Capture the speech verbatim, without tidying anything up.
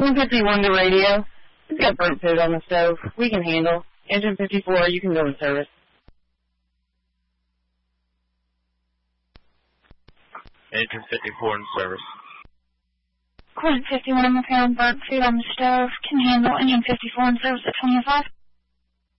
one fifty-one to radio. It's got burnt food on the stove. We can handle. Engine fifty-four, you can go in service. Engine fifty-four in service. Quint fifty-one, I'm repairing burnt food on the stove. Can handle engine fifty-four in service at twenty oh five.